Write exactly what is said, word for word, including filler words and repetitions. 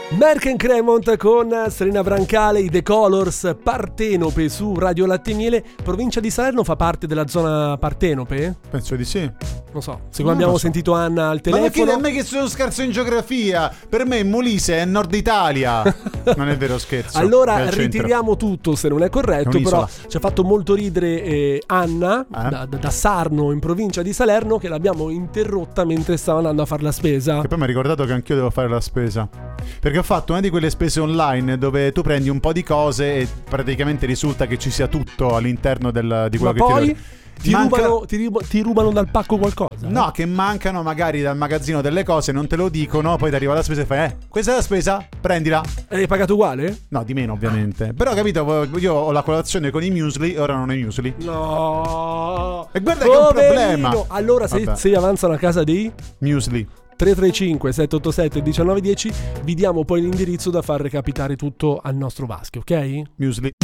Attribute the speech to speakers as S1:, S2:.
S1: Merck and Cremont con Serena Brancale, i The Colors, Partenope su Radio Latte e Miele. Provincia di Salerno fa parte della zona Partenope?
S2: Penso di sì.
S1: Non so, siccome abbiamo so. sentito Anna al telefono.
S2: Ma chiedi a me che sono scarso in geografia. Per me Molise è Nord Italia. Non è vero, scherzo.
S1: Allora ritiriamo tutto se non è corretto, è però ci ha fatto molto ridere eh, Anna eh? Da, da Sarno in provincia di Salerno, che l'abbiamo interrotta mentre stava andando a fare la spesa.
S2: E poi mi ha ricordato che anch'io devo fare la spesa, perché ho fatto una di quelle spese online dove tu prendi un po' di cose e praticamente risulta che ci sia tutto all'interno del, di quello
S1: Ma
S2: che
S1: poi...
S2: ti
S1: Ti, Manca... rubano, ti, rub- ti rubano dal pacco qualcosa?
S2: No, che mancano magari dal magazzino delle cose, non te lo dicono, poi ti arriva la spesa e fai, eh, questa è la spesa, prendila.
S1: E hai pagato uguale?
S2: No, di meno ovviamente. Però capito, io ho la colazione con i muesli e ora non ho i muesli.
S1: No.
S2: E guarda che è un problema.
S1: Allora se, se avanzano a casa dei
S2: muesli
S1: tre tre cinque sette otto sette uno nove uno zero vi diamo poi l'indirizzo da far recapitare tutto al nostro Vasco, ok?
S2: Muesli.